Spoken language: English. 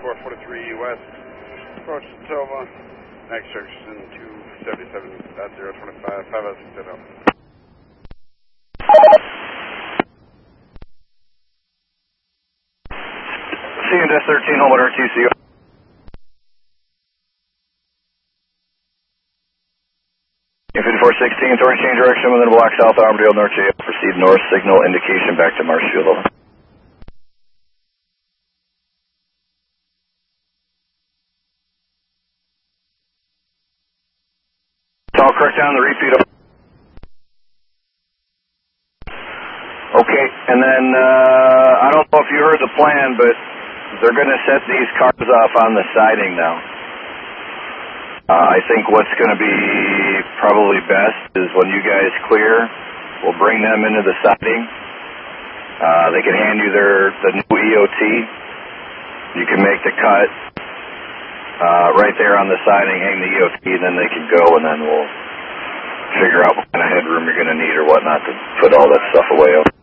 443 West, approach Tacoma, next junction 277.025, 5060. CNS 13, home at RTC. In 5416, authority change direction within Black South, Armadale, North J. Proceed north, signal indication back to Marshfield. I'll correct down the repeat. Okay, and then I don't know if you heard the plan, but they're going to set these cars off on the siding now. I think what's going to be probably best is when you guys clear, we'll bring them into the siding. They can hand you the new EOT. You can make the cut right there on the siding, hang the EOT, and then they can go, and then we'll figure out what kind of headroom you're going to need or whatnot to put all that stuff away.